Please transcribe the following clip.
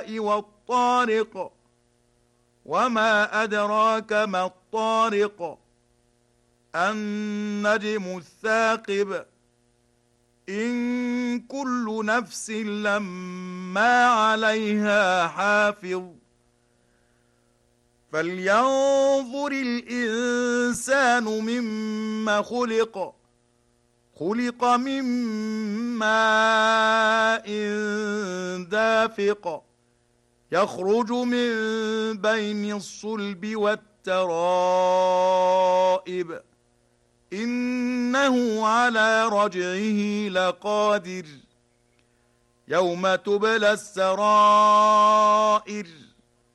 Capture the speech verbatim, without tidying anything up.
السماء والطارق وما أدراك ما الطارق النجم الثاقب إن كل نفس لما عليها حافظ فلينظر الإنسان مما خلق خلق من ماء دافق يخرج من بين الصلب والترائب إنه على رجعه لقادر يوم تبلى السرائر